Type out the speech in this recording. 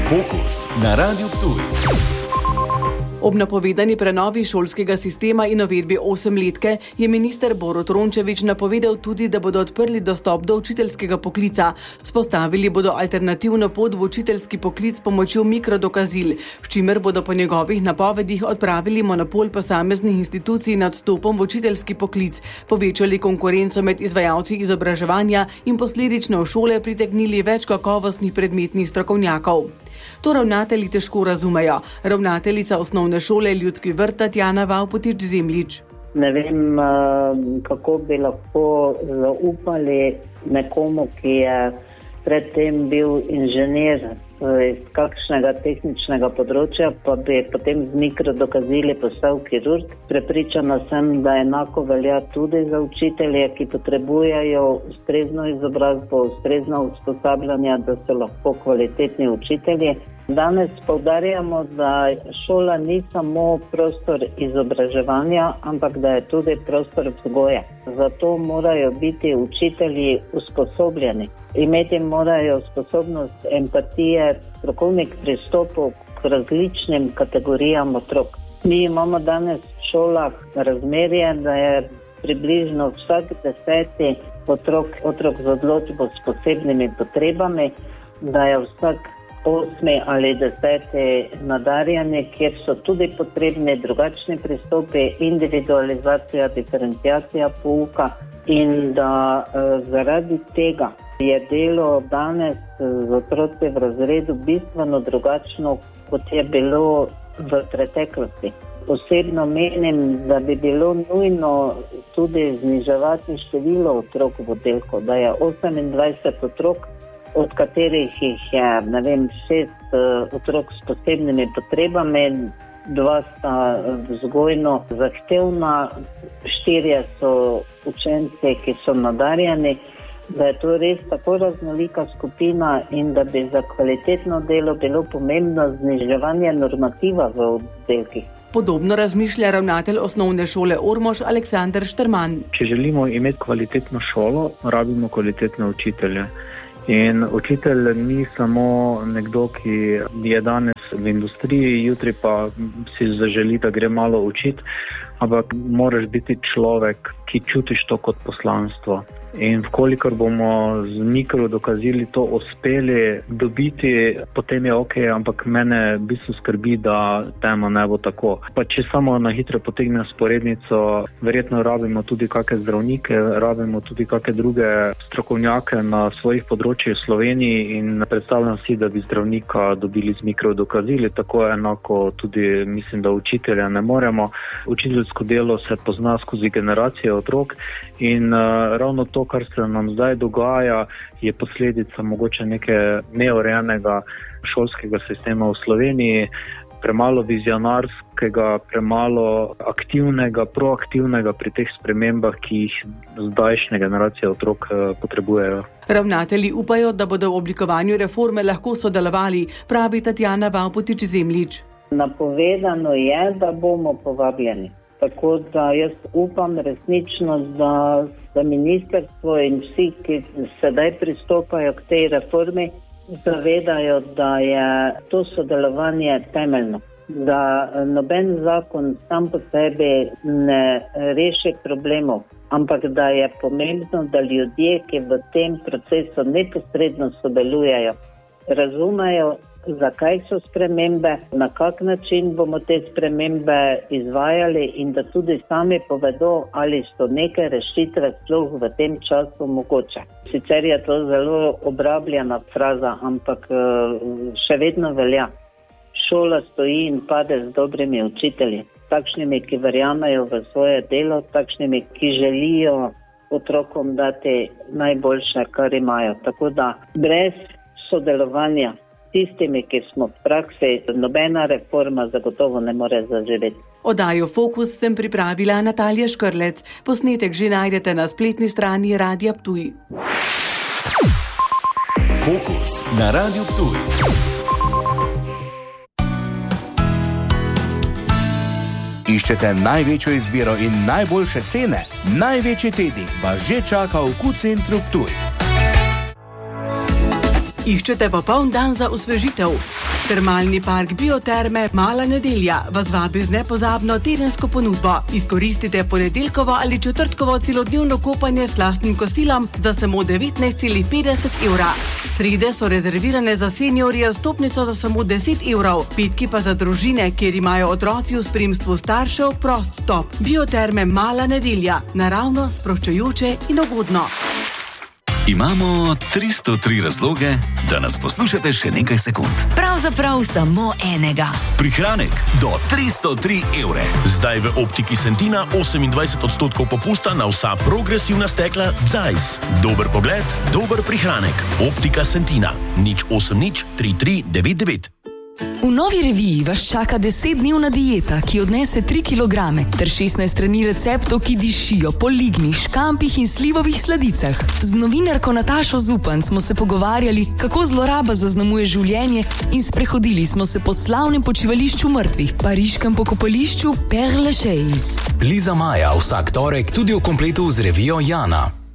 Fokus na Radiu Ptuj. Ob napovedani prenovi šolskega sistema in uvedbi 8-letke je minister Borut Rončević napovedal tudi, da bodo odprli dostop do učiteljskega poklica. Vzpostavili bodo alternativno pot v učiteljski poklic s pomočjo mikrodokazil, s čimer bodo po njegovih napovedih odpravili monopol posameznih institucij nad vstopom v učiteljski poklic, povečali konkurenco med izvajalci izobraževanja in posledično v šole pritegnili več kakovostnih predmetnih strokovnjakov. To ravnatelji težko razumejo. Ravnateljica osnovne šole Ljudski vrt Tatjana Vavpotič-Zemljič. Ne vem, kako bi lahko zaupali nekomu, ki je predtem bil inženir iz kakšnega tehničnega področja, pa bi potem z mikrodokazili postal kirurg. Prepričana sem, da enako velja tudi za učitelje, ki potrebujejo ustrezno izobrazbo, ustrezno usposabljanje, da so lahko kvalitetni učitelji. Danes poudarjamo, da šola ni samo prostor izobraževanja, ampak da je tudi prostor vzgoje. Zato morajo biti učitelji usposobljeni. Imeti morajo sposobnost empatije, strokovnih pristopov k različnim kategorijam otrok. Mi imamo danes v šolah razmerje, da je približno vsak 10. otrok z odločbo s posebnimi potrebami, da je vsak 8. ali 10. nadarjeni, kjer so tudi potrebni drugačni pristopi, individualizacija, diferenciacija pouka in da zaradi tega je delo danes z otroci v razredu bistveno drugačno, kot je bilo v preteklosti. Osebno menim, da bi bilo nujno tudi zniževati število otrok v oddelku, da je 28 otrok, od katerih jih je, 6 otrok s posebnimi potrebami, 2 sta vzgojno zahtevna, 4 so učenci, ki so nadarjeni, da je to res tako raznolika skupina in da bi za kvalitetno delo bilo pomembno zniževanje normativa v oddelkih. Podobno razmišlja ravnatelj osnovne šole Ormož Aleksander Šterman. Če želimo imeti kvalitetno šolo, rabimo kvalitetne učitelje. In učitelj ni samo nekdo, ki je danes v industriji, jutri pa si zaželi, da gre malo učiti, ampak moraš biti človek, ki čutiš to kot poslanstvo. In vkolikor bomo z mikrodokazili to uspeli dobiti, potem je ok, ampak mene v bistvu skrbi, da temu ne bo tako. Pa če samo na hitro potegnem sporednico, verjetno rabimo tudi kakšne zdravnike, rabimo tudi kakšne druge strokovnjake na svojih področjih v Sloveniji in predstavljam si, da bi zdravnika dobili z mikrodokazili, tako enako tudi mislim, da učitelja ne moremo. Učiteljsko delo se pozna skozi generacije otrok in ravno to, kar se nam zdaj dogaja, je posledica mogoče nekaj neurejenega šolskega sistema v Sloveniji, premalo vizionarskega, premalo aktivnega, proaktivnega pri teh spremembah, ki jih zdajšnje generacije otrok potrebujejo. Ravnatelji upajo, da bodo v oblikovanju reforme lahko sodelovali, pravi Tatjana Vavpotič-Zemljič. Napovedano je, da bomo povabljeni. Tako da jaz upam resnično, da ministrstvo in vsi, ki sedaj pristopajo k tej reformi, zavedajo, da je to sodelovanje temeljno. Da noben zakon sam po sebi ne reši problemov, ampak da je pomembno, da ljudje, ki v tem procesu neposredno sodelujejo, razumejo, zakaj so spremembe, na kak način bomo te spremembe izvajali in da tudi sami povedo, ali so neke rešitve sploh v tem času mogoče. Sicer je to zelo obrabljena fraza, ampak še vedno velja. Šola stoji in pade z dobrimi učitelji, takšnimi, ki verjamejo v svoje delo, takšnimi, ki želijo otrokom dati najboljše, kar imajo. Tako da brez sodelovanja tistimi, ki smo v praksi, nobena reforma zagotovo ne more zaživeti. Oddajo Fokus sem pripravila Natalija Škrlec. Posnetek že najdete na spletni strani Radia Ptuj. Fokus na Radiu Ptuj. Iščete največjo izbiro in najboljše cene? Največji tednik vas že čaka v Q-centru Ptuj. Iščete popoln dan za osvežitev? Termalni park Bioterme Mala Nedelja vas vabi z nepozabno tedensko ponudbo. Izkoristite ponedeljkovo ali četrtkovo celodnevno kopanje s lastnim kosilom za samo 19,50 evra. Srede so rezervirane za seniorje s vstopnico za samo 10 evrov, petki pa za družine, kjer imajo otroci v spremstvu staršev prost vstop. Bioterme Mala Nedelja, naravno, sproščujoče in ugodno. Imamo 303 razloge, da nas poslušate še nekaj sekund. Pravzaprav samo enega. Prihranek do 303 evre. Zdaj v Optiki Sentina 28% popusta na vsa progresivna stekla Zeiss. Dober pogled, dober prihranek. Optika Sentina 080 3399. V novi reviji vas čaka 10-dnevna dieta, ki odnese 3 kg, ter 16 strani receptov, ki dišijo po lignih, škampih in slivovih sladicah. Z novinarko Natašo Zupan smo se pogovarjali, kako zloraba zaznamuje življenje, in sprehodili smo se po slavnem počivališču mrtvih, pariškem pokopališču Père Lachaise. Liza Maja vsak torek tudi v kompletu z revijo Jana.